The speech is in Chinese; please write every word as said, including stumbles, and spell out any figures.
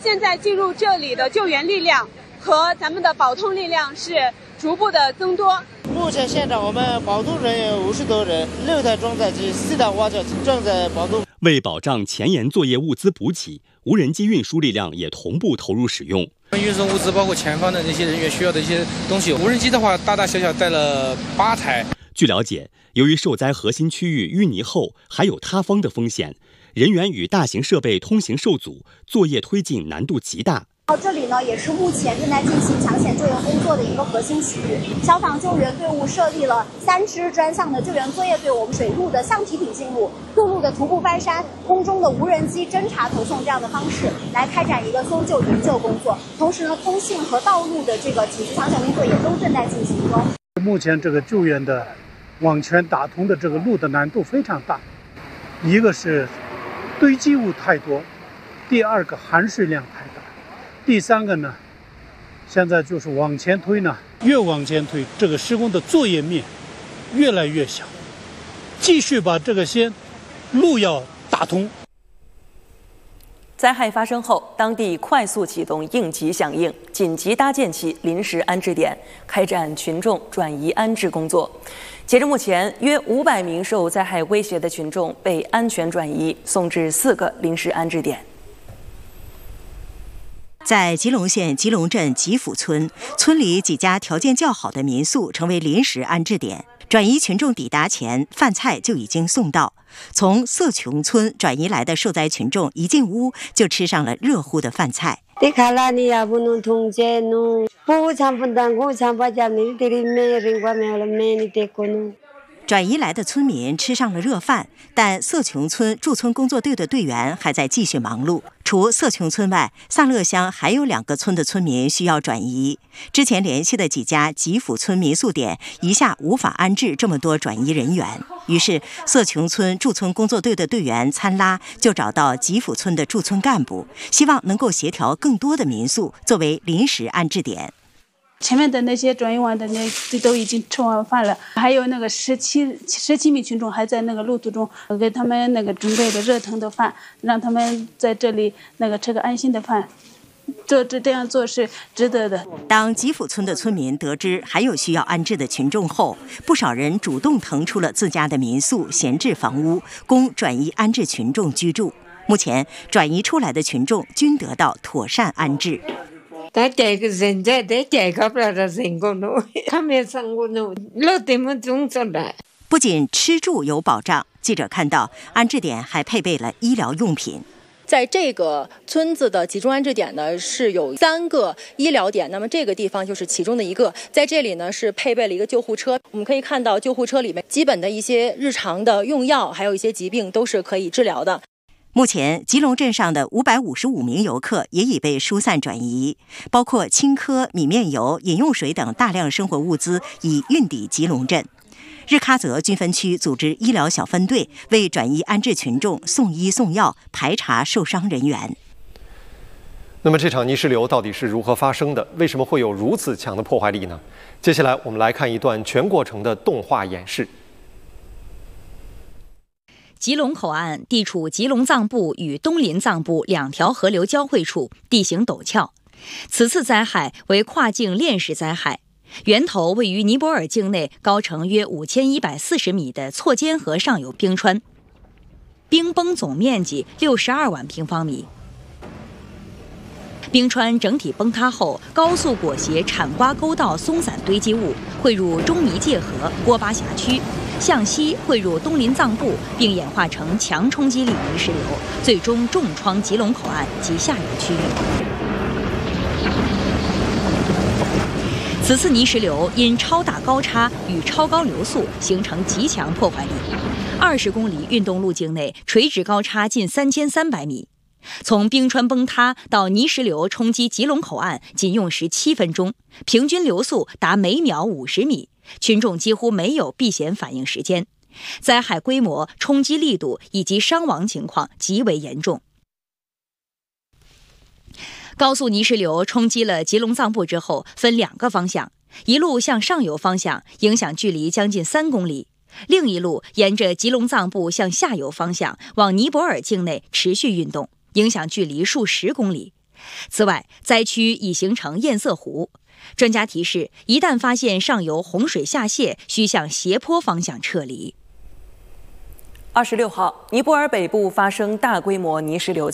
现在进入这里的救援力量和咱们的保通力量是逐步的增多。 目前现场我们保通人员五十多人，六台装载机、四台挖掘机正在保通。 为保障前沿作业物资补给，无人机运输力量也同步投入使用。 运送物资包括前方的那些人员需要的一些东西，无人机的话大大小小带了八台。 据了解，由于受灾核心区域淤泥厚，还有塌方的风险，人员与大型设备通行受阻，作业推进难度极大。 到这里呢，也是目前正在进行抢险救援工作的一个核心区域。消防救援队伍设立了三支专项的救援作业队伍，我们水路的橡皮艇进入，陆路的徒步翻山，空中的无人机侦察投送这样的方式来开展一个搜救营救工作。同时呢，通信和道路的这个紧急抢险工作也都正在进行中。 目前这个救援的网全打通的这个路的难度非常大，一个是堆积物太多，第二个含水量太大。第三个呢，现在就是往前推呢，越往前推，这个施工的作业面越来越小，继续把这个先路要打通。 灾害发生后，当地快速启动应急响应，紧急搭建起临时安置点，开展群众转移安置工作。截至目前，约五百名受灾害威胁的群众被安全转移，送至四个临时安置点。 在吉隆县吉隆镇吉府村，村里几家条件较好的民宿成为临时安置点。转移群众抵达前，饭菜就已经送到。从色琼村转移来的受灾群众一进屋就吃上了热乎的饭菜。转移来的村民吃上了热饭，但色琼村驻村工作队的队员还在继续忙碌。除色琼村外，萨勒乡还有两个村的村民需要转移。之前联系的几家吉府村民宿点一下无法安置这么多转移人员，于是色琼村驻村工作队的队员参拉就找到吉府村的驻村干部，希望能够协调更多的民宿作为临时安置点。 前面的那些转移完的那都已经吃完饭了，还有那个十七十七名群众还在那个路途中，给他们那个准备的热腾的饭，让他们在这里那个吃个安心的饭。这这这样做是值得的。 当吉府村的村民得知还有需要安置的群众后，不少人主动腾出了自家的民宿、闲置房屋，供转移安置群众居住。目前，转移出来的群众均得到妥善安置。不仅吃住有保障，记者看到安置点还配备了医疗用品。 在这个村子的集中安置点呢，是有三个医疗点，那么这个地方就是其中的一个。在这里呢，是配备了一个救护车，我们可以看到救护车里面基本的一些日常的用药，还有一些疾病都是可以治疗的。 目前，吉隆镇上的五百五十五名游客也已被疏散转移，包括青稞、米面油、饮用水等大量生活物资已运抵吉隆镇。日喀则军分区组织医疗小分队为转移安置群众送医送药，排查受伤人员。 那么这场泥石流到底是如何发生的？为什么会有如此强的破坏力呢？接下来我们来看一段全过程的动画演示。 吉隆口岸地处吉隆藏布与东林藏布两条河流交汇处，地形陡峭。此次灾害为跨境链式灾害，源头位于尼泊尔境内高程约五千一百四十米的错肩河上游冰川，冰崩总面积六十二万平方米。冰川整体崩塌后，高速裹挟产瓜沟道松散堆积物汇入中尼界河郭巴辖区，向西汇入东林藏布，并演化成强冲击力泥石流，最终重创吉隆口岸及下游区域。此次泥石流因超大高差与超高流速形成极强破坏力，二十公里运动路径内垂直高差近三千三百米。从冰川崩塌到泥石流冲击吉隆口岸仅用时七分钟，平均流速达每秒五十米，群众几乎没有避险反应时间。灾害规模、冲击力度以及伤亡情况极为严重。高速泥石流冲击了吉隆藏布之后，分两个方向，一路向上游方向，影响距离将近三公里；另一路沿着吉隆藏布向下游方向，往尼泊尔境内持续运动，影响距离数十公里。 此外，灾区已形成堰塞湖。专家提示，一旦发现上游洪水下泄，需向斜坡方向撤离。 二十六号，尼泊尔北部发生大规模泥石流。